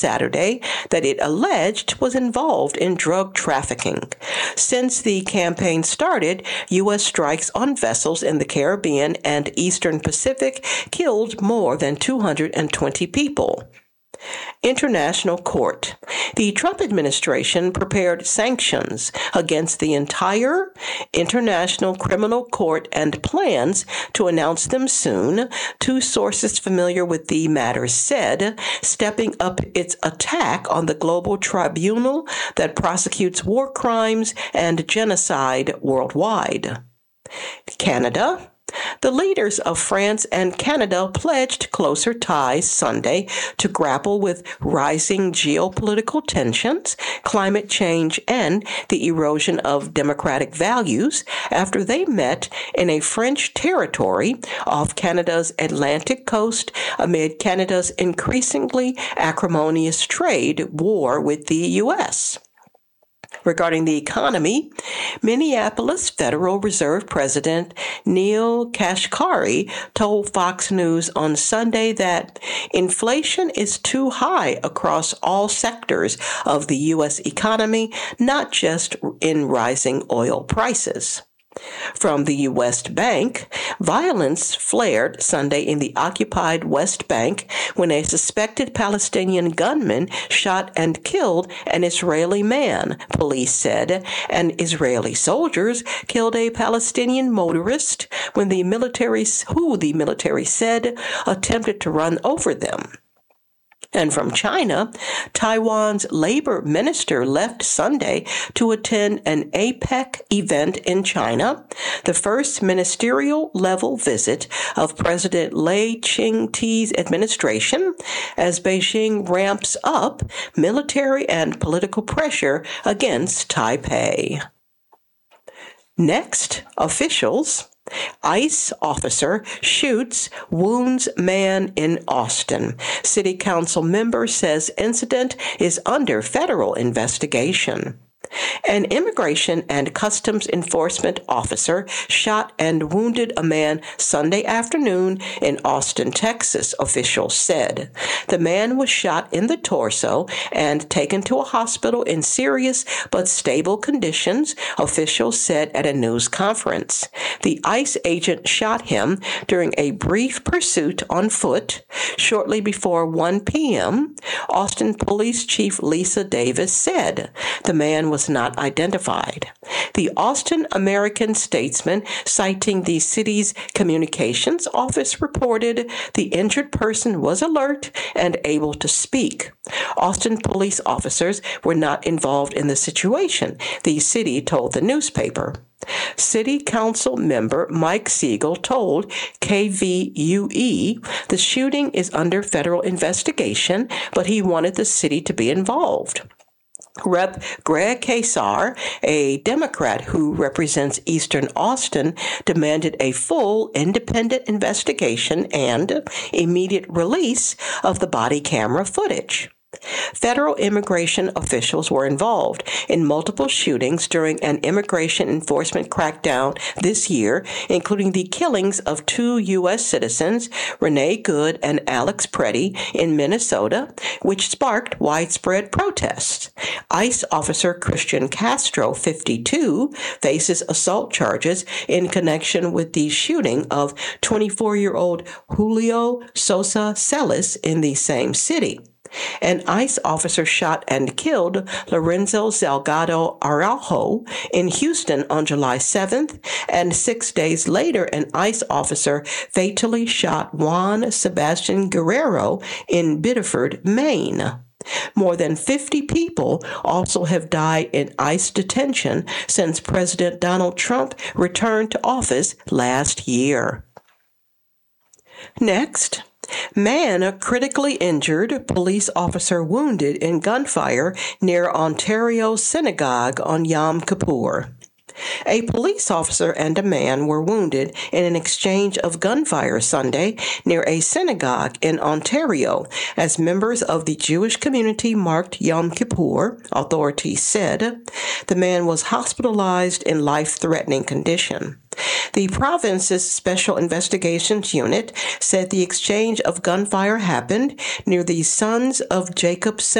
Saturday that it alleged was involved in drug trafficking. Since the campaign started, U.S. strikes on vessels in the Caribbean and Eastern Pacific killed more than 220 people. International Court. The Trump administration prepared sanctions against the entire International Criminal Court and plans to announce them soon, two sources familiar with the matter said, stepping up its attack on the global tribunal that prosecutes war crimes and genocide worldwide. Canada. The leaders of France and Canada pledged closer ties Sunday to grapple with rising geopolitical tensions, climate change, and the erosion of democratic values after they met in a French territory off Canada's Atlantic coast amid Canada's increasingly acrimonious trade war with the U.S. Regarding the economy, Minneapolis Federal Reserve President Neel Kashkari told Fox News on Sunday that inflation is too high across all sectors of the U.S. economy, not just in rising oil prices. From the West Bank, violence flared Sunday in the occupied West Bank when a suspected Palestinian gunman shot and killed an Israeli man, police said, and Israeli soldiers killed a Palestinian motorist who the military said attempted to run over them. And from China, Taiwan's labor minister left Sunday to attend an APEC event in China, the first ministerial-level visit of President Lai Ching-te's administration, as Beijing ramps up military and political pressure against Taipei. Next, officials. ICE officer shoots, wounds man in Austin. City council member says incident is under federal investigation. An immigration and customs enforcement officer shot and wounded a man Sunday afternoon in Austin, Texas, officials said. The man was shot in the torso and taken to a hospital in serious but stable conditions, officials said at a news conference. The ICE agent shot him during a brief pursuit on foot shortly before 1 p.m., Austin Police Chief Lisa Davis said. The man was not identified. The Austin American-Statesman, citing the city's communications office, reported the injured person was alert and able to speak. Austin police officers were not involved in the situation, the city told the newspaper. City Council member Mike Siegel told KVUE the shooting is under federal investigation, but he wanted the city to be involved. Rep. Greg Casar, a Democrat who represents Eastern Austin, demanded a full independent investigation and immediate release of the body camera footage. Federal immigration officials were involved in multiple shootings during an immigration enforcement crackdown this year, including the killings of 2 U.S. citizens, Renee Good and Alex Preddy, in Minnesota, which sparked widespread protests. ICE officer Christian Castro, 52, faces assault charges in connection with the shooting of 24-year-old Julio Sosa Celis in the same city. An ICE officer shot and killed Lorenzo Salgado Araujo in Houston on July 7th, and 6 days later, an ICE officer fatally shot Juan Sebastian Guerrero in Biddeford, Maine. More than 50 people also have died in ICE detention since President Donald Trump returned to office last year. Next. Man critically injured, police officer wounded in gunfire near Ontario synagogue on Yom Kippur. A police officer and a man were wounded in an exchange of gunfire Sunday near a synagogue in Ontario as members of the Jewish community marked Yom Kippur, authorities said. The man was hospitalized in life-threatening condition. The province's Special Investigations Unit said the exchange of gunfire happened near the Sons of Jacob